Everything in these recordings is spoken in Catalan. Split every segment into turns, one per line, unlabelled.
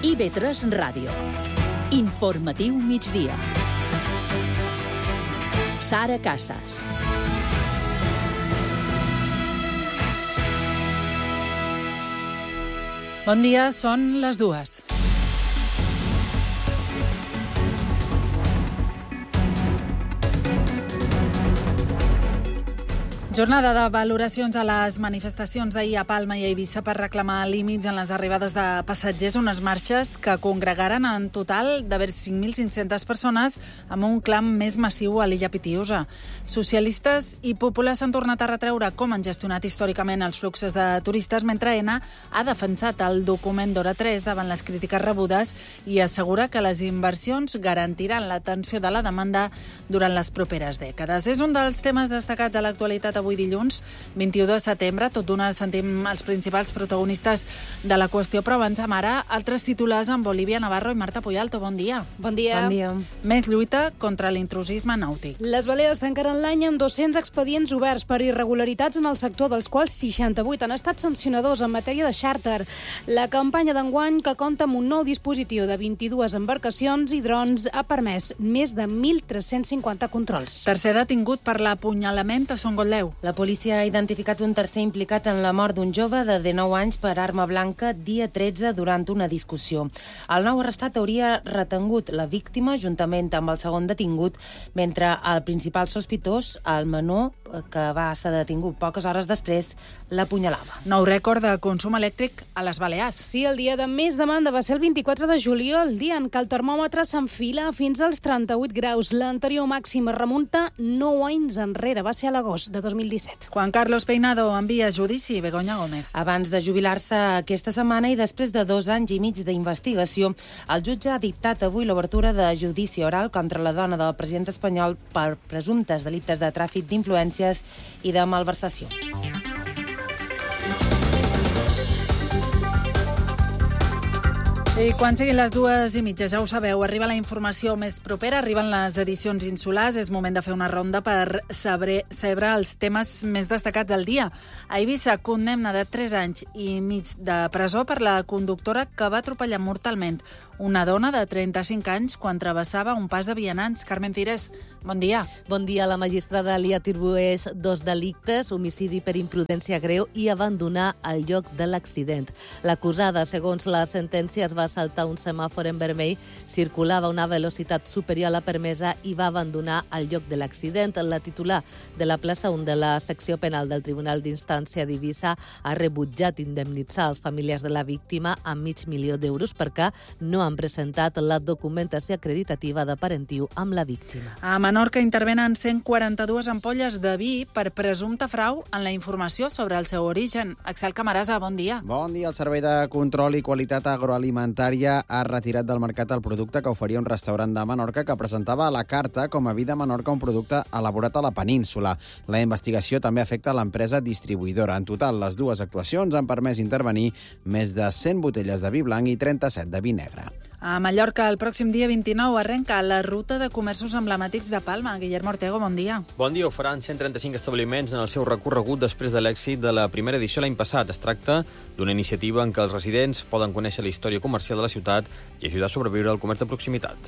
IB3 Ràdio. Informatiu migdia. Sara Casas.
Bon dia, són les 2. Jornada de valoracions a les manifestacions d'ahir a Palma i a Eivissa per reclamar límits en les arribades de passatgers, unes marxes que congregaren en total d'haver 5.500 persones amb un clam més massiu a l'illa Pitiusa. Socialistes i populars s'han tornat a retreure com han gestionat històricament els fluxos de turistes, mentre ENA ha defensat el document d'hora 3 davant les crítiques rebudes i assegura que les inversions garantiran l'atenció de la demanda durant les properes dècades. És un dels temes destacats de l'actualitat avui dilluns, 21 de setembre. Tot d'una sentim els principals protagonistes de la qüestió, però avancem ara altres titulars amb Olivia Navarro i Marta Puyalto. Bon dia.
Bon dia.
Bon dia.
Més lluita contra l'intrusisme nàutic.
Les Balears tancaran l'any amb 200 expedients oberts per irregularitats en el sector, dels quals 68 han estat sancionadors en matèria de xàrter. La campanya d'enguany, que compta amb un nou dispositiu de 22 embarcacions i drons, ha permès més de 1.350 controls.
Tercer detingut per l'apunyalament a Son Gotleu.
La policia ha identificat un tercer implicat en la mort d'un jove de 19 anys per arma blanca dia 13 durant una discussió. El nou arrestat hauria retengut la víctima juntament amb el segon detingut, mentre el principal sospitós, el menor, que va ser detingut poques hores després, l'apunyalava.
Nou rècord de consum elèctric a les Balears.
Sí, el dia de més demanda va ser el 24 de juliol, dia en què el termòmetre s'enfila fins als 38 graus. L'anterior màxim es remunta 9 anys enrere, va ser a l'agost de 2017.
Juan Carlos Peinado envia a judici Begoña Gómez.
Abans de jubilar-se aquesta setmana i després de 2 anys i mig d'investigació, el jutge ha dictat avui l'obertura de judici oral contra la dona del president espanyol per presumptes delictes de tràfic d'influències i de malversació.
I quan siguin les 2:30, ja ho sabeu, arriba la informació més propera, arriben les edicions insulars, és moment de fer una ronda per saber els temes més destacats del dia. A Eivissa, condemna de 3 anys i mig de presó per la conductora que va atropellar mortalment una dona de 35 anys quan travessava un pas de vianants. Carmen Tires, bon dia.
Bon dia. La magistrada li atribueix 2 delictes, homicidi per imprudència greu i abandonar el lloc de l'accident. L'acusada, segons la sentència, es va saltar un semàfor en vermell, circulava a una velocitat superior a la permesa i va abandonar el lloc de l'accident. La titular de la plaça 1 de la secció penal del Tribunal d'Instància d'Eivissa ha rebutjat indemnitzar els familiars de la víctima amb $500.000 perquè no han presentat la documentació acreditativa de parentiu amb la víctima.
A Menorca intervenen 142 ampolles de vi per presumpte frau en la informació sobre el seu origen. Axel Camarasa, bon dia.
Bon dia. El Servei de Control i Qualitat Agroalimentària ha retirat del mercat el producte que oferia un restaurant de Menorca que presentava a la carta com a vi de Menorca un producte elaborat a la península. La investigació també afecta l'empresa distribuïdora. En total, les 2 actuacions han permès intervenir més de 100 botelles de vi blanc i 37 de vi negre.
A Mallorca, el pròxim dia 29, arrenca la ruta de comerços emblemàtics de Palma. Guillermo Ortego, bon dia.
Bon dia. Ho faran 135 establiments en el seu recorregut després de l'èxit de la primera edició l'any passat. Es tracta d'una iniciativa en què els residents poden conèixer la història comercial de la ciutat i ajudar a sobreviure al comerç de proximitat.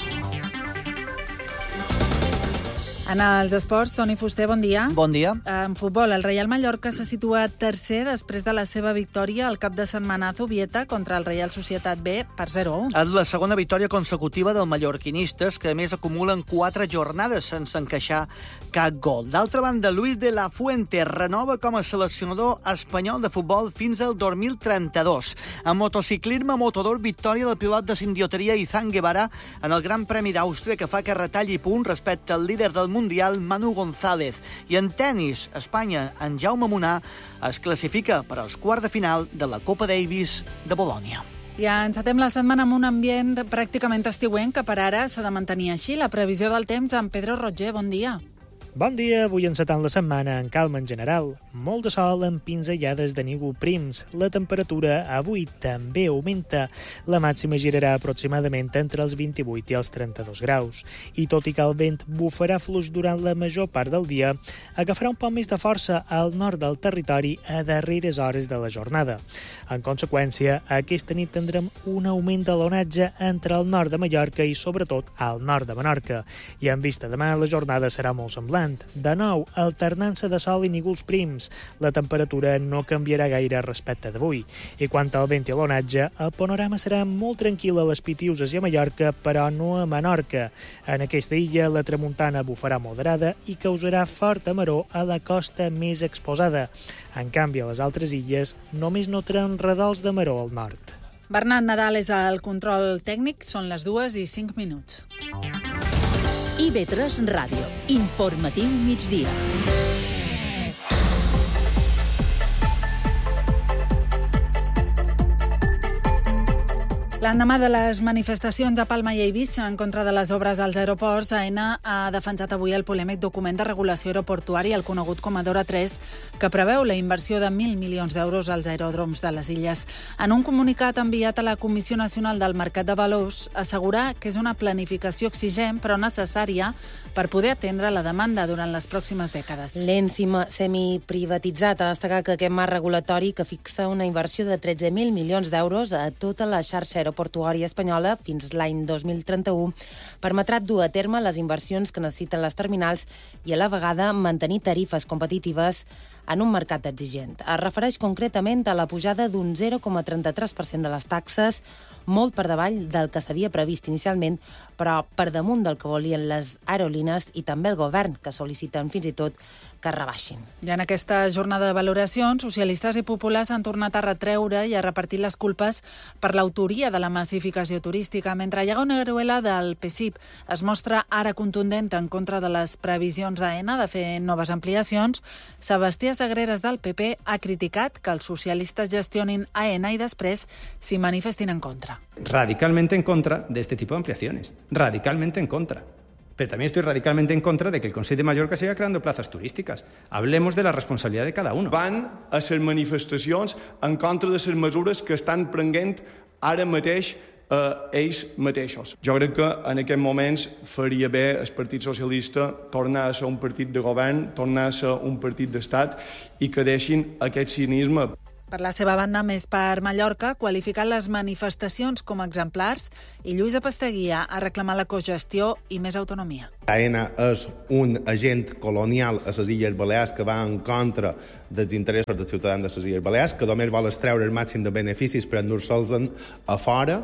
En els esports, Toni Fuster, bon dia.
Bon dia.
En futbol, el Real Mallorca se situa tercer després de la seva victòria al cap de setmana a Zubieta contra el Real Societat B per 0-1.
És la segona victòria consecutiva dels mallorquinistes, que a més acumulen 4 jornades sense encaixar cap gol. D'altra banda, Luis de la Fuente renova com a seleccionador espanyol de futbol fins al 2032. En motociclisme, Moto2, victòria del pilot de cindioteria Izan Guevara en el Gran Premi d'Àustria, que fa que retalli punt respecte al líder del Mundial, Manu González. I en tennis, Espanya, en Jaume Munar, es classifica per als quarts de final de la Copa Davis de Bolònia.
I encetem la setmana amb un ambient pràcticament estiuenc, que per ara s'ha de mantenir així. La previsió del temps amb Pedro Roger, bon dia.
Bon dia, avui encetant la setmana en calma en general. Molt de sol amb pinzellades de núvol prims. La temperatura avui també augmenta. La màxima girarà aproximadament entre els 28 i els 32 graus. I tot i que el vent bufarà fluix durant la major part del dia, agafarà un poc més de força al nord del territori a darreres hores de la jornada. En conseqüència, aquesta nit tindrem un augment de l'onatge entre el nord de Mallorca i sobretot al nord de Menorca. I en vista demà, la jornada serà molt semblant. De nou, alternança de sol i núvols prims. La temperatura no canviarà gaire respecte d'avui. I quant al vent i a l'onatge, el panorama serà molt tranquil a les Pitiuses i a Mallorca, però no a Menorca. En aquesta illa, la tramuntana bufarà moderada i causarà forta maror a la costa més exposada. En canvi, a les altres illes, només notaran redols de maror al nord.
Bernat Nadal és al control tècnic, són les 2:05.
IB3 Ràdio. Informatiu migdia.
L'endemà de les manifestacions a Palma i Eivissa en contra de les obres als aeroports, AENA ha defensat avui el polèmic document de regulació aeroportuària, el conegut com a DORA 3, que preveu la inversió de 1.000 milions d'euros als aeròdroms de les illes. En un comunicat enviat a la Comissió Nacional del Mercat de Valors, assegurar que és una planificació exigent però necessària per poder atendre la demanda durant les pròximes dècades.
L'ENS semiprivatitzat ha destacat que aquest marc regulatori que fixa una inversió de 13.000 milions d'euros a tota la xarxa aeroportuària espanyola fins l'any 2031 permetrà dur a terme les inversions que necessiten les terminals i a la vegada mantenir tarifes competitives en un mercat exigent. Es refereix concretament a la pujada d'un 0,33% de les taxes, molt per davall del que s'havia previst inicialment, però per damunt del que volien les aerolínees i també el govern, que sol·liciten fins i tot que rebaixin.
I en aquesta jornada de valoracions, socialistes i populars han tornat a retreure i a repartir les culpes per l'autoria de la massificació turística, mentre Iago Neruela del PSIP es mostra ara contundent en contra de les previsions d'AENA de fer noves ampliacions. Sebastià Sagreras del PP ha criticat que els socialistes gestionin AENA i després s'hi manifestin en contra.
Radicalmente en contra de este tipo de ampliaciones. Radicalmente en contra. Pero también estoy radicalmente en contra de que el Consell de Mallorca siga creando plazas turísticas. Hablemos de la responsabilidad de cada uno.
Van a ser manifestacions en contra de les mesures que estan prenent ara mateix ells mateixos. Jo crec que en aquests moments faria bé el Partit Socialista tornar a ser un partit de govern, tornar a ser un partit d'estat i que deixin aquest cinisme.
Per la seva banda, Més per Mallorca ha qualificat les manifestacions com a exemplars i Lluïsa Pasteguia ha reclamat la cogestió i més autonomia.
AENA és un agent colonial a les Illes Balears que va en contra dels interessos dels ciutadans de les Illes Balears, que només vol extreure el màxim de beneficis per endur-se'ls a fora.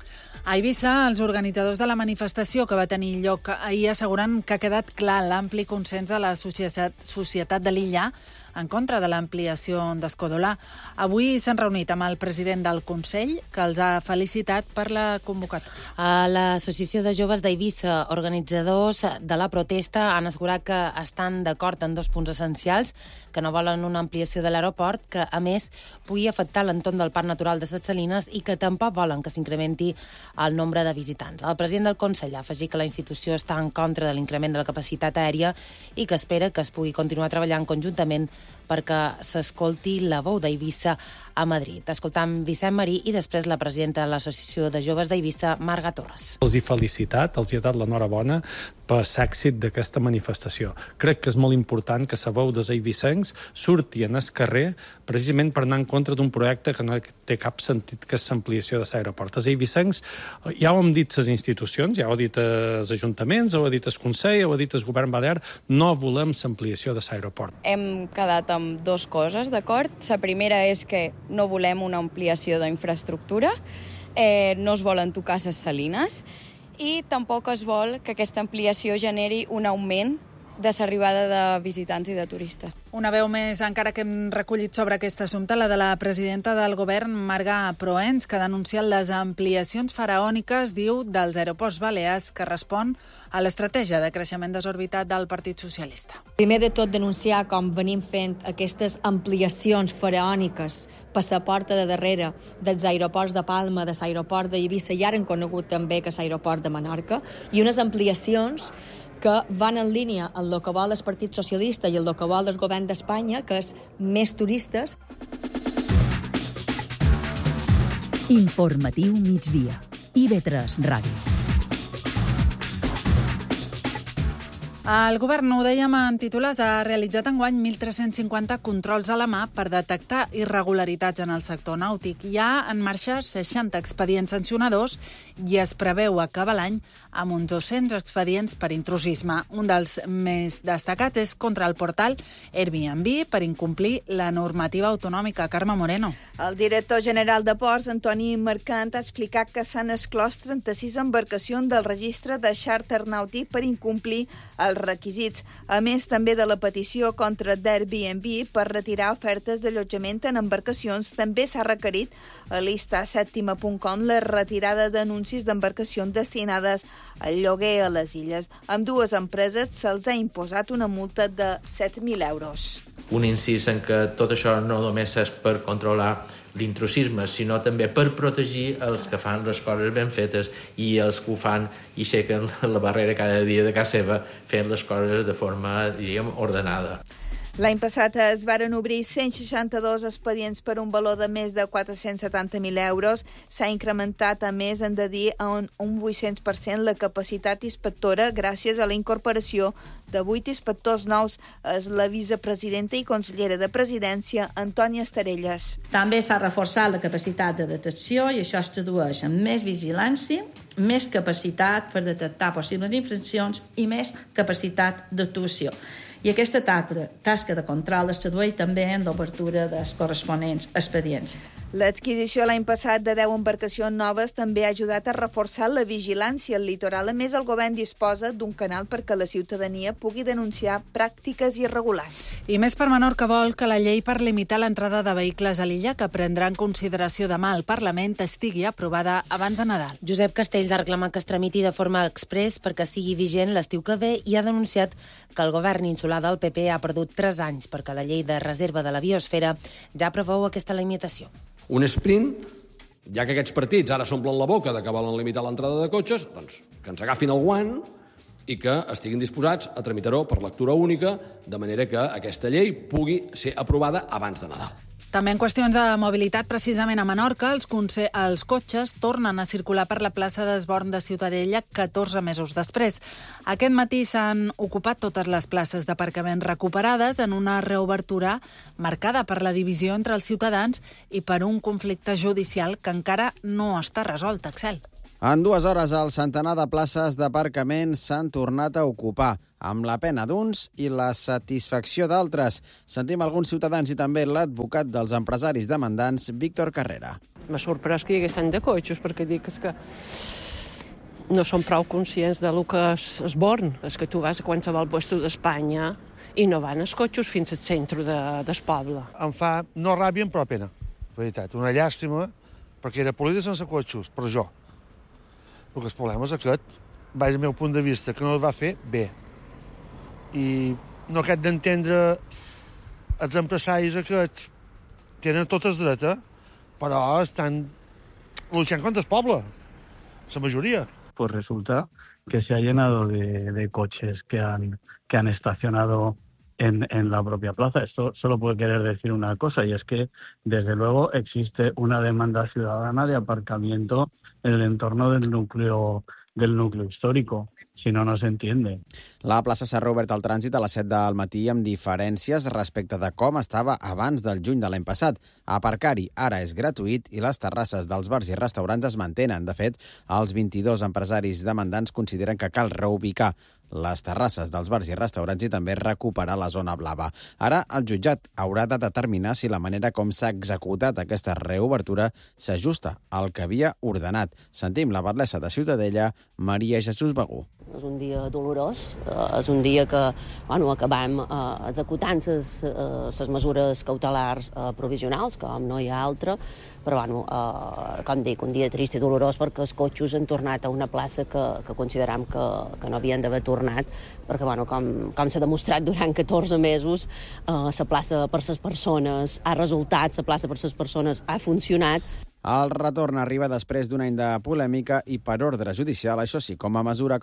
A Eivissa, els organitzadors de la manifestació que va tenir lloc ahir asseguren que ha quedat clar l'ampli consens de la societat de l'illa en contra de l'ampliació d'Escodolà. Avui s'han reunit amb el president del Consell, que els ha felicitat per la convocatòria.
A l'Associació de Joves d'Eivissa, organitzadors de la protesta, han assegurat que estan d'acord en dos punts essencials, que no volen una ampliació de l'aeroport, que a més pugui afectar l'entorn del Parc Natural de Ses Salines i que tampoc volen que s'incrementi el nombre de visitants. El president del Consell ha afegit que la institució està en contra de l'increment de la capacitat aèria i que espera que es pugui continuar treballant conjuntament perquè s'escolti la veu d'Eivissa a Madrid. Escoltam Vicent Marí i després la presidenta de l'Associació de Joves d'Eivissa, Marga Torres.
Els he felicitat, els he dat l'enhorabona per l'èxit d'aquesta manifestació. Crec que és molt important que la veu dels eivissencs surti en el carrer precisament per anar en contra d'un projecte que no té cap sentit, que és l'ampliació de l'aeroport. Els eivissencs, ja ho hem dit les institucions, ja ho ha dit els ajuntaments, ho ha dit el Consell, ho ha dit el govern balear, no volem l'ampliació de l'aeroport.
Hem quedat amb dues coses, d'acord? La primera és que no volem una ampliació d'infraestructura, no es volen tocar les salines i tampoc es vol que aquesta ampliació generi un augment de l'arribada de visitants i de turistes.
Una veu més encara que hem recollit sobre aquest assumpte, la de la presidenta del govern, Marga Proens, que ha denunciat les ampliacions faraòniques, diu, dels aeroports balears, que respon a l'estratègia de creixement desorbitat del Partit Socialista.
Primer de tot, denunciar com venim fent aquestes ampliacions faraòniques per la porta de darrere dels aeroports de Palma, de l'aeroport d'Eivissa i ara hem conegut també que l'aeroport de Menorca, i unes ampliacions que van en línia amb el que vol el Partit Socialista i el que vol el govern d'Espanya, que és més turistes.
Informatiu migdia. IB3 Ràdio.
El govern, ho dèiem en titulars, ha realitzat enguany 1.350 controls a la mà per detectar irregularitats en el sector nàutic. Hi ha en marxa 60 expedients sancionadors i es preveu acabar l'any amb uns 200 expedients per intrusisme. Un dels més destacats és contra el portal Airbnb per incomplir la normativa autonòmica. Carme Moreno.
El director general de Ports, Antoni Mercant, ha explicat que s'han exclòs 36 embarcacions del registre de xàrter nàutic per incomplir els requisits. A més, també de la petició contra d'Airbnb per retirar ofertes d'allotjament en embarcacions, també s'ha requerit a lista7.com la retirada d'anuncis d'embarcacions destinades al lloguer a les illes. Amb dues empreses se'ls ha imposat una multa de 7.000 euros.
Un incís en que tot això no només és per controlar l'intrusisme, sinó també per protegir els que fan les coses ben fetes i els que ho fan i aixequen la barrera cada dia de casa seva fent les coses de forma, diríem, ordenada.
L'any passat es varen obrir 162 expedients per un valor de més de 470.000 euros. S'ha incrementat, a més, hem de dir, un 800% la capacitat inspectora gràcies a la incorporació de 8 inspectors nous. És la vicepresidenta i consellera de Presidència, Antònia Estarelles.
També s'ha reforçat la capacitat de detecció i això es tradueix en més vigilància, més capacitat per detectar possibles infraccions i més capacitat d'actuació. I aquesta tasca de control es tradueix també en l'obertura dels corresponents expedients.
L'adquisició l'any passat de 10 embarcacions noves també ha ajudat a reforçar la vigilància al litoral. A més, el govern disposa d'un canal perquè la ciutadania pugui denunciar pràctiques irregulars.
I més per Menorca vol que la llei per limitar l'entrada de vehicles a l'illa, que prendrà en consideració demà al Parlament, estigui aprovada abans de Nadal.
Josep Castells ha reclamat que es tramiti de forma exprés perquè sigui vigent l'estiu que ve i ha denunciat que el govern insular del PP ha perdut 3 anys perquè la llei de reserva de la biosfera ja preveu aquesta limitació.
Un sprint, ja que aquests partits ara s'omplen la boca de que volen limitar l'entrada de cotxes, doncs que ens agafin el guant i que estiguin disposats a tramitar-ho per lectura única, de manera que aquesta llei pugui ser aprovada abans de Nadal.
També en qüestions de mobilitat, precisament a Menorca, els cotxes tornen a circular per la plaça d'Esborn de Ciutadella 14 mesos després. Aquest matí s'han ocupat totes les places d'aparcament recuperades en una reobertura marcada per la divisió entre els ciutadans i per un conflicte judicial que encara no està resolt, Axel.
En 2 hores, el centenar de places d'aparcament s'han tornat a ocupar, amb la pena d'uns i la satisfacció d'altres. Sentim alguns ciutadans i també l'advocat dels empresaris demandants, Víctor Carrera.
M'ha sorprès que hi hagués tant de cotxes, perquè dic que no són prou conscients del que és Esborn. És que tu vas a qualsevol lloc d'Espanya i no van els cotxes fins al centre del poble.
Em fa no ràbia, però pena, veritat. Una llàstima, perquè era polida sense cotxes, però jo. El problema és aquest, vaig al meu punt de vista, que no el va fer bé. I no acabo d'entendre els empresaris aquests tenen tot el dret, però estan luchant contra el poble, la majoria.
Pues resulta que se ha llenado de coches que han estacionado en la propia plaza. Esto solo puede querer decir una cosa, y es que, desde luego, existe una demanda ciudadana de aparcamiento en el entorno del núcleo histórico. Si no, no s'entiende.
La plaça s'ha reobert al trànsit a les 7 del matí amb diferències respecte de com estava abans del juny de l'any passat. Aparcar-hi ara és gratuït i les terrasses dels bars i restaurants es mantenen. De fet, els 22 empresaris demandants consideren que cal reubicar les terrasses dels bars i restaurants i també recuperar la zona blava. Ara, el jutjat haurà de determinar si la manera com s'ha executat aquesta reobertura s'ajusta al que havia ordenat. Sentim la batlessa de Ciutadella, Maria Jesús Begú.
És un dia dolorós, és un dia que acabem executant les mesures cautelars provisionals, com no hi ha altra, però, com dic, un dia trist i dolorós perquè els cotxes han tornat a una plaça que consideram que no havien d'haver tornat, perquè, com s'ha demostrat durant 14 mesos, la plaça per les persones ha resultat, la plaça per les persones ha funcionat.
El retorn arriba després d'un any de polèmica i per ordre judicial, això sí, com a mesura